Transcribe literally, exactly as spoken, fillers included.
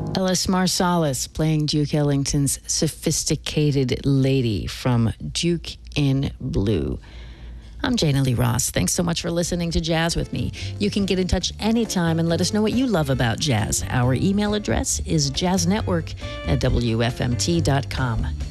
Ellis Marsalis playing Duke Ellington's Sophisticated Lady from Duke in Blue. I'm Jana Lee Ross. Thanks so much for listening to Jazz with me. You can get in touch anytime and let us know what you love about jazz. Our email address is jazznetwork at w f m t dot com.